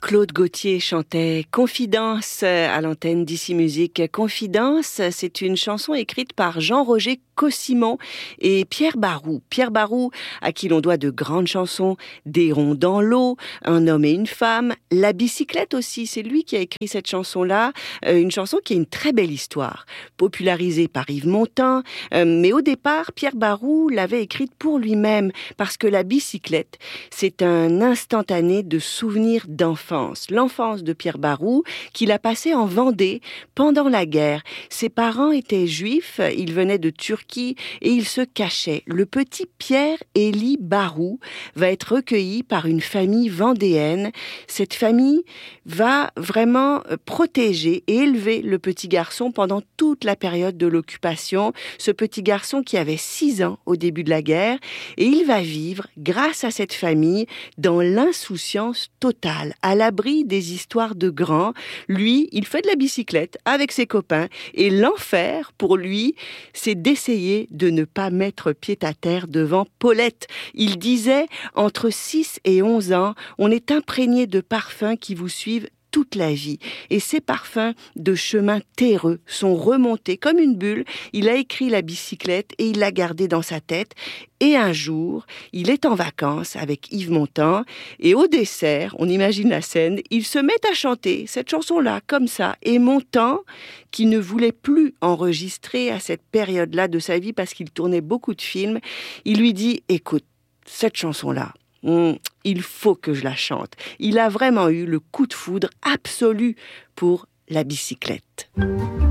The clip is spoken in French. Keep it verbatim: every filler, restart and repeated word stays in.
Claude Gauthier chantait Confidence à l'antenne d'Ici Musique. Confidence, c'est une chanson écrite par Jean-Roger Cossimon et Pierre Barou. Pierre Barou, à qui l'on doit de grandes chansons, Des ronds dans l'eau, Un homme et une femme, La bicyclette aussi, c'est lui qui a écrit cette chanson-là, euh, une chanson qui a une très belle histoire, popularisée par Yves Montand, euh, mais au départ, Pierre Barou l'avait écrite pour lui-même, parce que la bicyclette, c'est un instantané de souvenirs d'enfance. L'enfance de Pierre Barou, qu'il a passé en Vendée pendant la guerre. Ses parents étaient juifs, ils venaient de Turquie et ils se cachaient. Le petit Pierre-Élie Barou va être recueilli par une famille vendéenne. Cette famille va vraiment protéger et élever le petit garçon pendant toute la période de l'occupation. Ce petit garçon qui avait six ans au début de la guerre, et il va vivre, grâce à cette famille, dans l'insouciance totale, à l'abri des histoires de grands. Lui, il fait de la bicyclette avec ses copains, et l'enfer, pour lui, c'est d'essayer de ne pas mettre pied à terre devant Paulette. Il disait, entre six et onze ans, on est imprégné de parfums qui vous suivent toute la vie. Et ces parfums de chemins terreux sont remontés comme une bulle. Il a écrit la bicyclette et il l'a gardée dans sa tête. Et un jour, il est en vacances avec Yves Montand et au dessert, on imagine la scène, il se met à chanter cette chanson-là comme ça. Et Montand, qui ne voulait plus enregistrer à cette période-là de sa vie parce qu'il tournait beaucoup de films, il lui dit « Écoute, cette chanson-là, Mmh, il faut que je la chante. » Il a vraiment eu le coup de foudre absolu pour la bicyclette.